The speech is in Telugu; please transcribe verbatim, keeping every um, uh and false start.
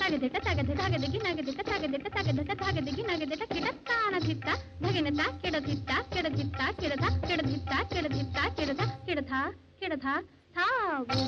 తగదిట తగది తగదిగి నగదిట తగదిట తగదిట తగదిగి నగదిట కిడతాన దిట్ట ధగినత కిడదిట్ట కిడదిట్ట కిడత కిడదిట్ట కిడదిట్ట కిడత కిడత కిడథ థావు